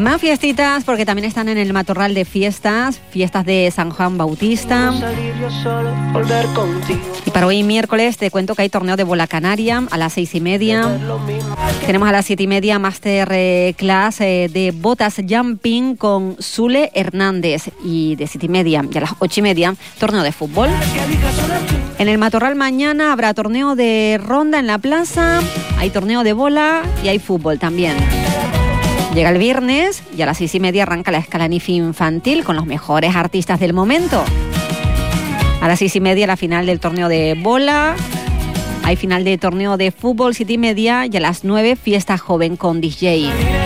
Más fiestitas porque también están en el matorral de fiestas de San Juan Bautista. Y para hoy miércoles te cuento que hay torneo de bola canaria a las 6:30. Tenemos a las 7:30 masterclass de botas jumping con Zule Hernández. Y de 7:30 y a las 8:30 torneo de fútbol. En el matorral mañana habrá torneo de ronda en la plaza, hay torneo de bola y hay fútbol también. Llega el viernes y a las 6:30 arranca la Escalanifi infantil con los mejores artistas del momento. A las 6:30 la final del torneo de bola, hay final de torneo de fútbol 7:30 y a las 9 fiesta joven con DJ.